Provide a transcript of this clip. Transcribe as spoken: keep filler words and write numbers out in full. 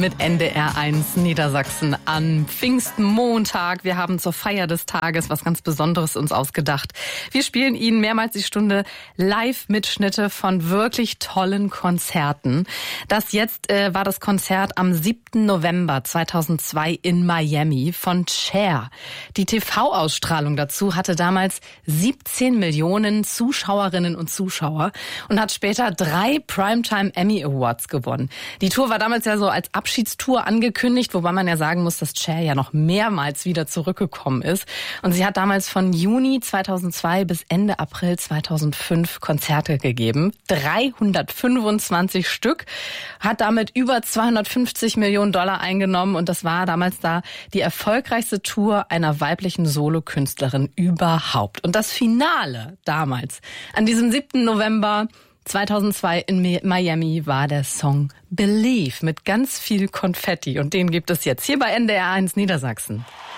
mit N D R eins Niedersachsen am Pfingstmontag. Wir haben zur Feier des Tages was ganz Besonderes uns ausgedacht. Wir spielen Ihnen mehrmals die Stunde Live-Mitschnitte von wirklich tollen Konzerten. Das jetzt äh, war das Konzert am siebten November zweitausendzwei in Miami von Cher. Die T V-Ausstrahlung dazu hatte damals siebzehn Millionen Zuschauerinnen und Zuschauer und hat später drei Primetime Emmy Awards gewonnen. Die Tour war damals ja so als Abschiedstour angekündigt, wobei man ja sagen muss, dass Cher ja noch mehrmals wieder zurückgekommen ist. Und sie hat damals von Juni zweitausendzwei bis Ende April zweitausendfünf Konzerte gegeben. dreihundertfünfundzwanzig Stück, hat damit über zweihundertfünfzig Millionen Dollar eingenommen und das war damals da die erfolgreichste Tour einer weiblichen Solokünstlerin überhaupt. Und das Finale damals, an diesem siebten November zweitausendzwei in Miami, war der Song Believe mit ganz viel Konfetti. Und den gibt es jetzt hier bei N D R eins Niedersachsen.